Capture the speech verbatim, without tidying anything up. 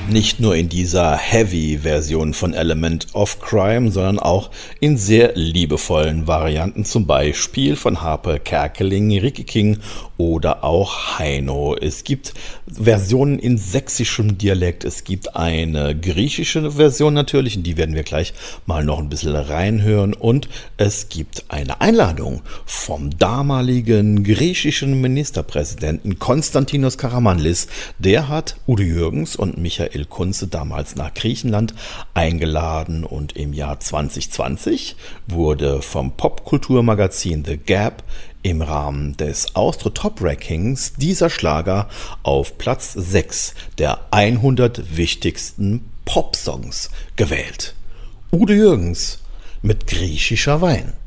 Nicht nur in dieser Heavy-Version von Element of Crime, sondern auch in sehr liebevollen Varianten, zum Beispiel von Harpe Kerkeling, Ricky King oder auch Heino. Es gibt Versionen in sächsischem Dialekt, es gibt eine griechische Version natürlich, in die werden wir gleich mal noch ein bisschen reinhören, und es gibt eine Einladung vom damaligen griechischen Ministerpräsidenten Konstantinos Karamanlis. Der hat Udo Jürgens und Michael Kunze damals nach Griechenland eingeladen, und im Jahr zwanzig zwanzig wurde vom Popkulturmagazin The Gap im Rahmen des Austro Top Rankings dieser Schlager auf Platz sechs der hundert wichtigsten Popsongs gewählt. Udo Jürgens mit Griechischer Wein.